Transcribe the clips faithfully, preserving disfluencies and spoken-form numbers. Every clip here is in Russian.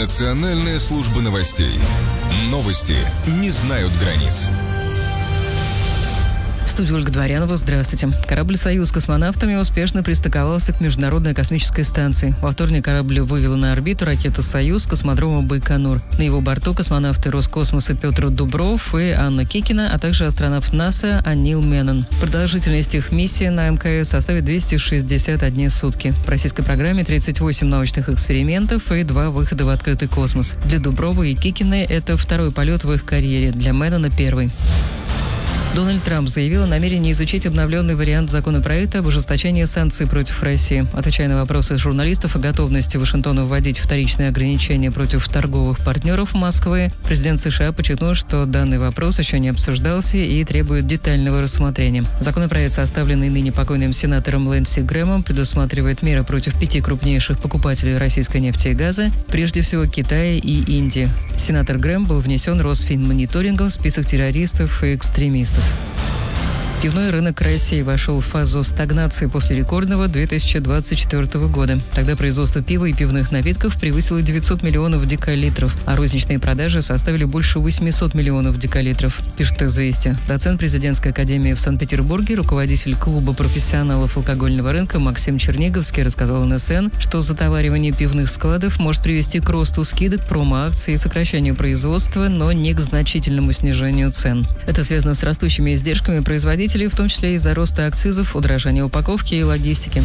Национальная служба новостей. Новости не знают границ. В студии Ольга Дворянова. Здравствуйте. Корабль «Союз» с космонавтами успешно пристыковался к Международной космической станции. Во вторник корабль вывел на орбиту ракета «Союз» с космодрома Байконур. На его борту космонавты Роскосмоса Петр Дубров и Анна Кикина, а также астронавт НАСА Анил Меннон. Продолжительность их миссии на МКС составит двести шестьдесят одни сутки. В российской программе тридцать восемь научных экспериментов и два выхода в открытый космос. Для Дуброва и Кикиной это второй полет в их карьере, для Меннона первый. Дональд Трамп заявил о намерении изучить обновленный вариант законопроекта об ужесточении санкций против России. Отвечая на вопросы журналистов о готовности Вашингтона вводить вторичные ограничения против торговых партнеров Москвы, президент США подчеркнул, что данный вопрос еще не обсуждался и требует детального рассмотрения. Законопроект, составленный ныне покойным сенатором Линдси Грэмом, предусматривает меры против пяти крупнейших покупателей российской нефти и газа, прежде всего Китая и Индии. Сенатор Грэм был внесен Росфинмониторингом в список террористов и экстремистов. Пивной рынок России вошел в фазу стагнации после рекордного две тысячи двадцать четвёртого года. Тогда производство пива и пивных напитков превысило девятьсот миллионов декалитров, а розничные продажи составили больше восемьсот миллионов декалитров, пишет «Известия». Доцент президентской академии в Санкт-Петербурге, руководитель клуба профессионалов алкогольного рынка Максим Черниговский рассказал эн эс эн, что затоваривание пивных складов может привести к росту скидок, промо-акций и сокращению производства, но не к значительному снижению цен. Это связано с растущими издержками производителей, в том числе из-за роста акцизов, удорожания упаковки и логистики.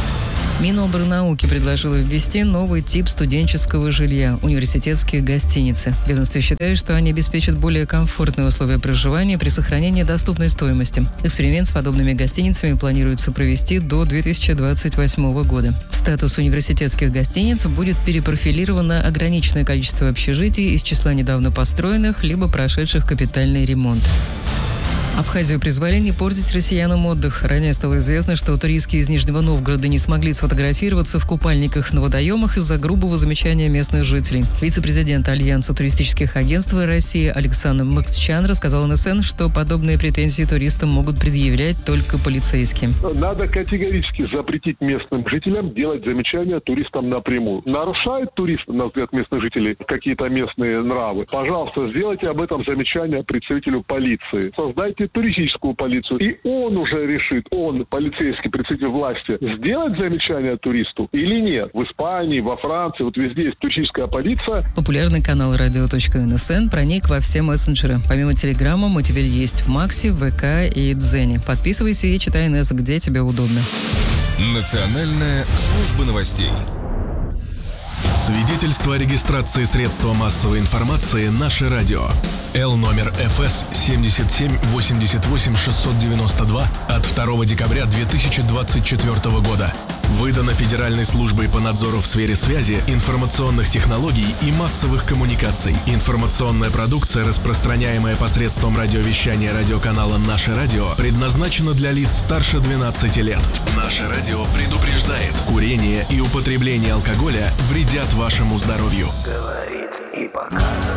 Минобрнауки предложило ввести новый тип студенческого жилья – университетские гостиницы. Ведомство считает, что они обеспечат более комфортные условия проживания при сохранении доступной стоимости. Эксперимент с подобными гостиницами планируется провести до две тысячи двадцать восьмого года. В статус университетских гостиниц будет перепрофилировано ограниченное количество общежитий из числа недавно построенных, либо прошедших капитальный ремонт. Абхазию призвали не портить россиянам отдых. Ранее стало известно, что туристки из Нижнего Новгорода не смогли сфотографироваться в купальниках на водоемах из-за грубого замечания местных жителей. Вице-президент Альянса туристических агентств России Александр Макчан рассказал эн эс эн, что подобные претензии туристам могут предъявлять только полицейские. Надо категорически запретить местным жителям делать замечания туристам напрямую. Нарушает турист, на взгляд местных жителей, какие-то местные нравы? Пожалуйста, сделайте об этом замечание представителю полиции. Создайте туристическую полицию, и он уже решит, он, полицейский представитель власти, сделать замечание туристу или нет. В Испании, во Франции, вот везде есть туристическая полиция. Популярный канал радио точка эн эс эн проник во все мессенджеры. Помимо Телеграма мы теперь есть в Максе, ВК и Дзене. Подписывайся и читай эн эс, где тебе удобно. Национальная служба новостей. Свидетельство о регистрации средства массовой информации «Наше радио». Л номер эф эс семьдесят семь восемьдесят восемь шестьсот девяносто два от второго декабря две тысячи двадцать четвёртого года. Выдано Федеральной службой по надзору в сфере связи, информационных технологий и массовых коммуникаций. Информационная продукция, распространяемая посредством радиовещания радиоканала «Наше радио», предназначена для лиц старше двенадцати лет. «Наше радио» предупреждает: курение и употребление алкоголя вредят вашему здоровью. Говорит и пока.